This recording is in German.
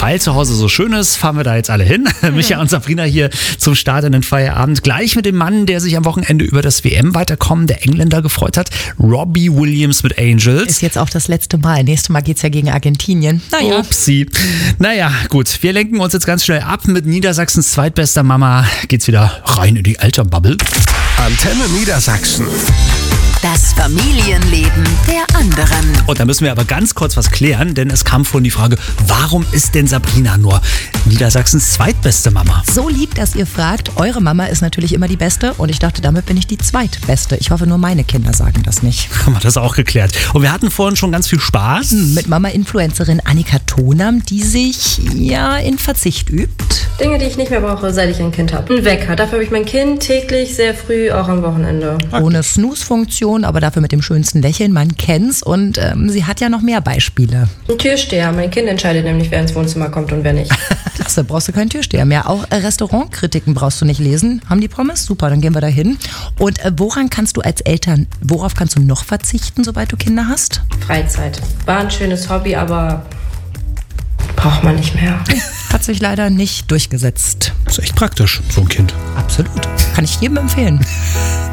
Weil zu Hause so schön ist, fahren wir da jetzt alle hin. Micha und Sabrina hier zum Start in den Feierabend. Gleich mit dem Mann, der sich am Wochenende über das WM-Weiterkommen der Engländer gefreut hat. Robbie Williams mit Angels. Ist jetzt auch das letzte Mal. Nächstes Mal geht's ja gegen Argentinien. Naja. Upsi. Naja, gut. Wir lenken uns jetzt ganz schnell ab. Mit Niedersachsens zweitbester Mama geht's wieder rein in die Elternbubble. Antenne Niedersachsen. Das Familienleben der anderen. Und da müssen wir aber ganz kurz was klären, denn es kam vorhin die Frage, warum ist denn Sabrina nur Niedersachsens zweitbeste Mama? So lieb, dass ihr fragt. Eure Mama ist natürlich immer die Beste und ich dachte, damit bin ich die zweitbeste. Ich hoffe, nur meine Kinder sagen das nicht. Haben wir das auch geklärt. Und wir hatten vorhin schon ganz viel Spaß. Mit Mama-Influencerin Annika Thonam, die sich ja in Verzicht übt. Dinge, die ich nicht mehr brauche, seit ich ein Kind habe. Ein Wecker. Dafür habe ich mein Kind täglich, sehr früh, auch am Wochenende. Ohne Snooze-Funktion, aber dafür mit dem schönsten Lächeln. Man kennt's und sie hat ja noch mehr Beispiele. Ein Türsteher. Mein Kind entscheidet nämlich, wer ins Wohnzimmer kommt und wer nicht. Klasse, brauchst du keinen Türsteher mehr. Auch Restaurantkritiken brauchst du nicht lesen. Haben die Pommes? Super, dann gehen wir da hin. Und woran kannst du als Eltern, worauf kannst du noch verzichten, sobald du Kinder hast? Freizeit. War ein schönes Hobby, aber braucht man nicht mehr. Hat sich leider nicht durchgesetzt. Das ist echt praktisch, so ein Kind. Absolut. Kann ich jedem empfehlen.